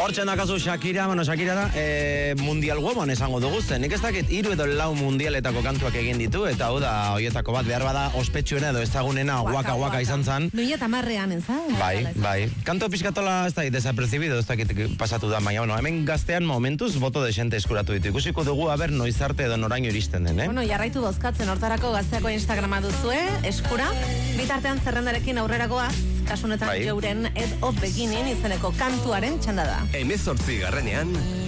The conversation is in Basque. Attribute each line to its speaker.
Speaker 1: Hortzen dakazu Shakira da Mundial Woman esango dugu zen. Nik ez dakit 3 edo 4 mundialetako kantuak egin ditu, eta hau da horietako bat behar bada ospetsuena edo ezagunena waka izan zan.
Speaker 2: 2010ean, ez?
Speaker 1: Bai. Kanto pixkatola ez dakit desapercibido, ez dakit pasatu da, baina hemen gaztean momentuz boto desente eskuratu ditu. Ikusiko dugu haber noiz arte edo noraino iristen den,
Speaker 2: Bueno, jarraitu bozkatzen, hortarako Gazteako Instagrama duzue, eskura. Bitartean zerrendarekin aurreragoa, kasunetan Jouren Ed of Beginning izeneko kantuaren txanda da.
Speaker 3: 18 garrenean